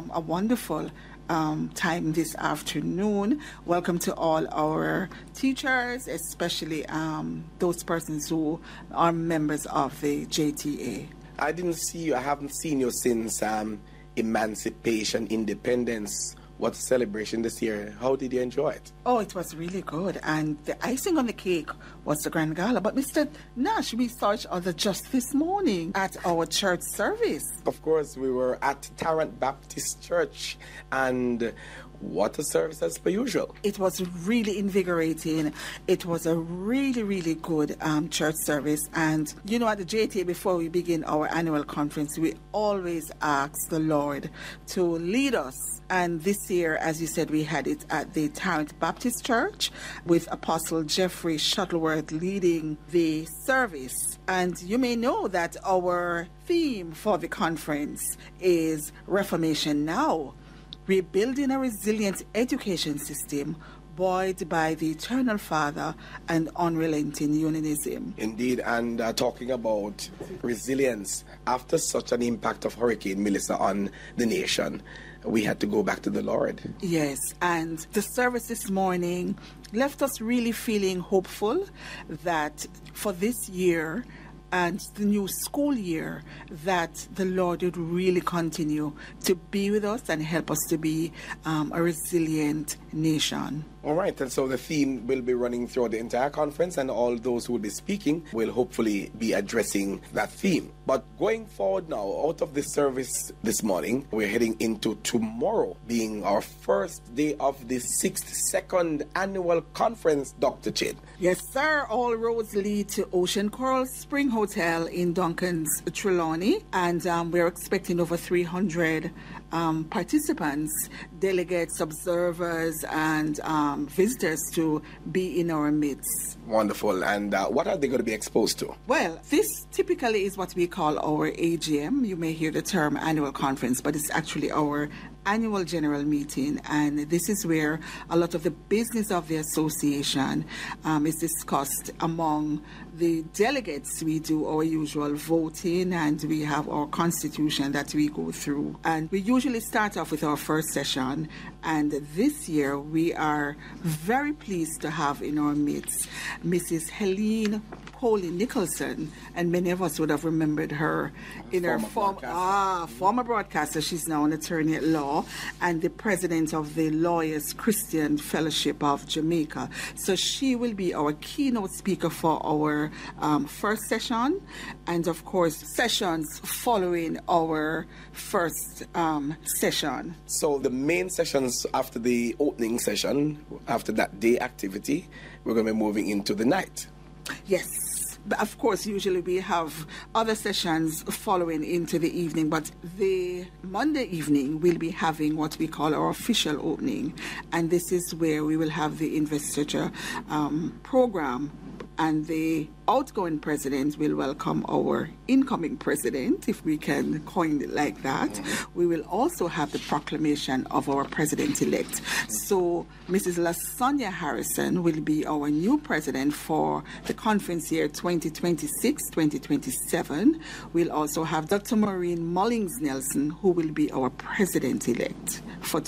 a wonderful time this afternoon. Welcome to all our teachers, especially those persons who are members of the JTA. I didn't see you. I haven't seen you since Emancipation, Independence. What celebration this year? How did you enjoy it? Oh, it was really good. And the icing on the cake was the Grand Gala. But Mr. Nash, we saw each other just this morning at our church service. Of course, we were at Tarrant Baptist Church, and what a service as per usual. It was really invigorating. It was a really, really good church service. And, you know, at the JTA, before we begin our annual conference, we always ask the Lord to lead us. And this year, as you said, we had it at the Tarrant Baptist Church with Apostle Jeffrey Shuttleworth leading the service. And you may know that our theme for the conference is Reformation Now. Rebuilding a resilient education system buoyed by the Eternal Father and unrelenting unionism. Indeed, and talking about resilience, after such an impact of Hurricane Melissa on the nation, we had to go back to the Lord. Yes, and the service this morning left us really feeling hopeful that for this year and the new school year, that the Lord would really continue to be with us and help us to be a resilient nation. All right, and so the theme will be running throughout the entire conference, and all those who will be speaking will hopefully be addressing that theme. But going forward now, out of this service this morning, we're heading into tomorrow, being our first day of the 62nd annual conference, Dr. Chin. Yes, sir. All roads lead to Ocean Coral Spring Hotel in Duncan's Trelawney, and we're expecting over 300 participants, delegates, observers, and visitors to be in our midst. Wonderful. And what are they going to be exposed to? Well, this typically is what we call our AGM. You may hear the term annual conference, but it's actually our annual general meeting, and this is where a lot of the business of the association is discussed among the delegates. We do our usual voting, and we have our constitution that we go through, and we usually start off with our first session. And this year we are very pleased to have in our midst Mrs. Helene Coley Nicholson, and many of us would have remembered her in her former broadcaster. She's now an attorney at law and the president of the Lawyers Christian Fellowship of Jamaica. So she will be our keynote speaker for our first session, and of course sessions following our first session. So the main sessions after the opening session, after that day activity, we're going to be moving into the night. Yes. But of course, usually we have other sessions following into the evening, but the Monday evening we'll be having what we call our official opening, and this is where we will have the investiture program, and the outgoing president will welcome our incoming president, if we can coin it like that. We will also have the proclamation of our president-elect. So Mrs. LaSonia Harrison will be our new president for the conference year 2026-2027. We'll also have Dr. Maureen Mullings Nelson, who will be our president-elect for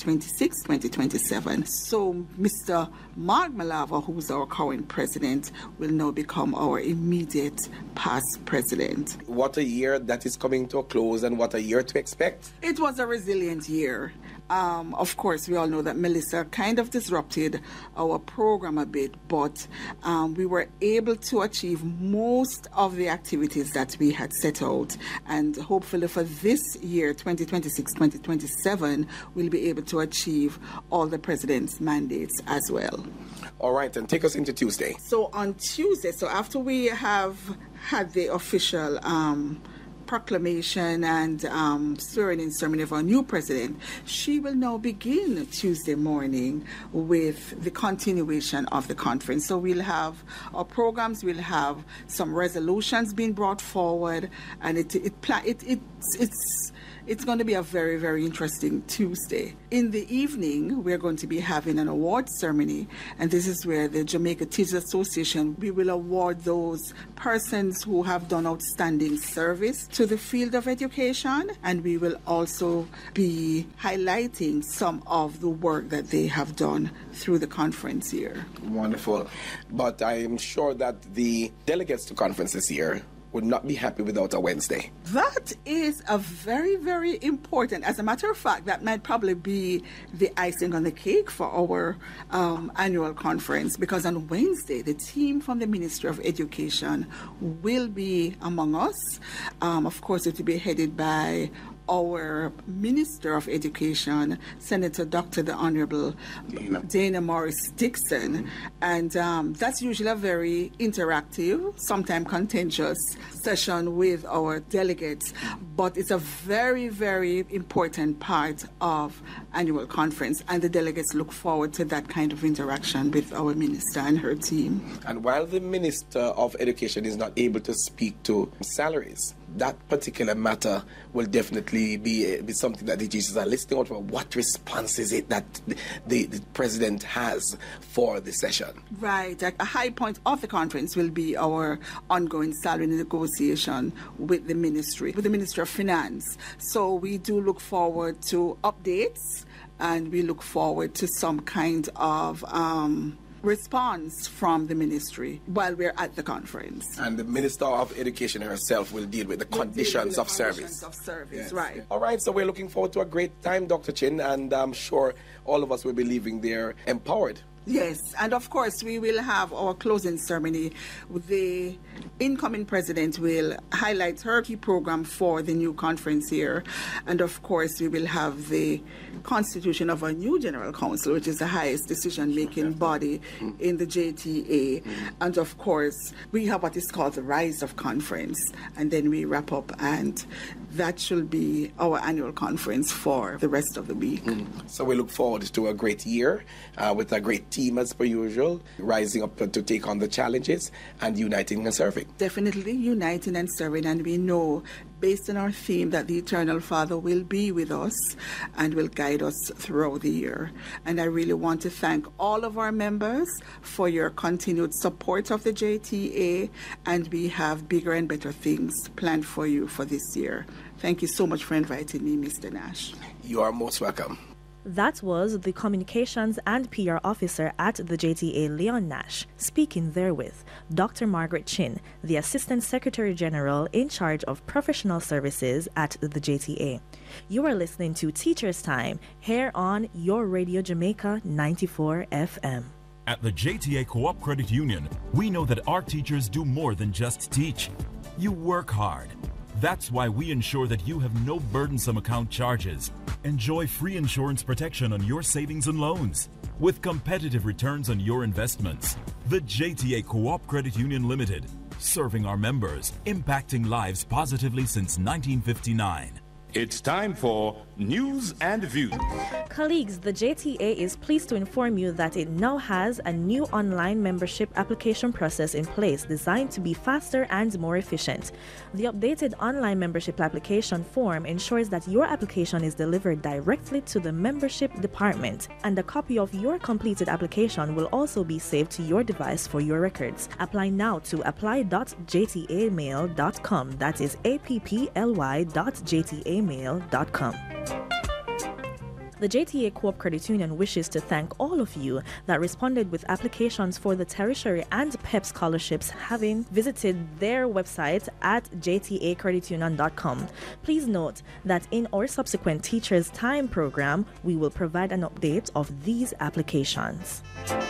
2026-2027. So Mr. Mark Malava, who's our current president, will now become our immediate past president. What a year that is coming to a close, and what a year to expect. It was a resilient year. Of course, we all know that Melissa kind of disrupted our program a bit, but we were able to achieve most of the activities that we had set out. And hopefully for this year, 2026-2027, we'll be able to achieve all the president's mandates as well. All right, and take us into Tuesday. So on Tuesday, so after we have had the official proclamation and swearing-in ceremony of our new president, she will now begin Tuesday morning with the continuation of the conference. So we'll have our programs, we'll have some resolutions being brought forward, and it's It's going to be a very, very interesting Tuesday. In the evening, we're going to be having an awards ceremony, and this is where the Jamaica Teachers Association, we will award those persons who have done outstanding service to the field of education, and we will also be highlighting some of the work that they have done through the conference year. Wonderful. But I am sure that the delegates to conference this year would not be happy without a Wednesday. That is a very, very important. As a matter of fact, that might probably be the icing on the cake for our annual conference, because on Wednesday, the team from the Ministry of Education will be among us. Of course, it will be headed by our Minister of Education, Senator Dr. the Honorable Dana Morris Dixon. And that's usually a very interactive, sometimes contentious session with our delegates. But it's a very, very important part of annual conference. And the delegates look forward to that kind of interaction with our minister and her team. And while the Minister of Education is not able to speak to salaries, that particular matter will definitely be something that the teachers are listening out for. What response is it that the president has for the session? Right. A high point of the conference will be our ongoing salary negotiation with the Ministry of Finance. So we do look forward to updates, and we look forward to some kind of response from the ministry while we're at the conference. And the Minister of Education herself will deal with the conditions of service. Yes. Right. All right, so we're looking forward to a great time, Dr. Chin, and I'm sure all of us will be leaving there empowered. Yes, and of course we will have our closing ceremony. The incoming president will highlight her key program for the new conference here, and of course we will have the constitution of our new General Council, which is the highest decision-making body in the JTA, and of course we have what is called the Rise of Conference, and then we wrap up, and that should be our annual conference for the rest of the week. So we look forward to a great year with a great team as per usual, rising up to take on the challenges and uniting and serving. Definitely uniting and serving, and we know based on our theme that the Eternal Father will be with us and will guide us throughout the year. And I really want to thank all of our members for your continued support of the JTA, and we have bigger and better things planned for you for this year. Thank you so much for inviting me, Mr. Nash. You are most welcome. That was the Communications and PR Officer at the JTA, Leon Nash, speaking therewith Dr. Margaret Chin, the Assistant Secretary General in charge of Professional Services at the JTA. You are listening to Teachers Time here on your Radio Jamaica 94 FM. At the JTA Co-op Credit Union, we know that our teachers do more than just teach. You work hard. That's why we ensure that you have no burdensome account charges. Enjoy free insurance protection on your savings and loans with competitive returns on your investments. The JTA Co-op Credit Union Limited, serving our members, impacting lives positively since 1959. It's time for News and Views. Colleagues, the JTA is pleased to inform you that it now has a new online membership application process in place designed to be faster and more efficient. The updated online membership application form ensures that your application is delivered directly to the membership department, and a copy of your completed application will also be saved to your device for your records. Apply now to apply.jtamail.com. That is apply.jtamail.com. The JTA Co-op Credit Union wishes to thank all of you that responded with applications for the tertiary and PEP scholarships, having visited their website at jtacreditunion.com. Please note that in our subsequent Teachers Time program, we will provide an update of these applications.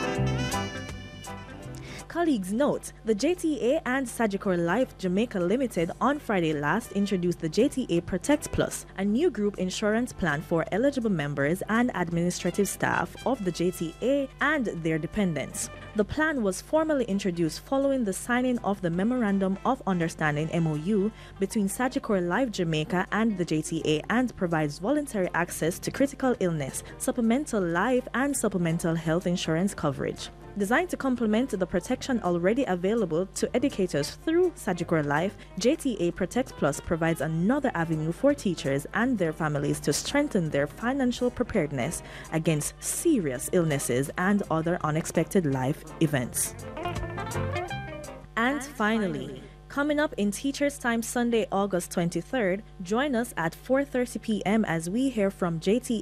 Colleagues, note, the JTA and Sagicor Life Jamaica Limited on Friday last introduced the JTA Protect Plus, a new group insurance plan for eligible members and administrative staff of the JTA and their dependents. The plan was formally introduced following the signing of the Memorandum of Understanding MOU between Sagicor Life Jamaica and the JTA, and provides voluntary access to critical illness, supplemental life and supplemental health insurance coverage. Designed to complement the protection already available to educators through Sagicor Life, JTA Protect Plus provides another avenue for teachers and their families to strengthen their financial preparedness against serious illnesses and other unexpected life events. And finally, coming up in Teachers' Time Sunday, August 23rd, join us at 4:30 p.m. as we hear from JTA